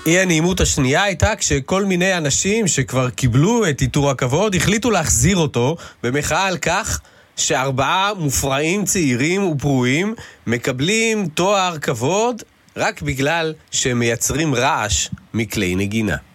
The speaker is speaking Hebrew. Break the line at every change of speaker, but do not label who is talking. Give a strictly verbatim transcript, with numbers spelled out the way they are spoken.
אי הנעימות השנייה הייתה כשכל מיני אנשים שכבר קיבלו את עיטור הכבוד החליטו להחזיר אותו במחאה על כך שארבעה מופרעים צעירים ופרועים מקבלים תואר כבוד רק בגלל שהם מייצרים רעש מכלי נגינה.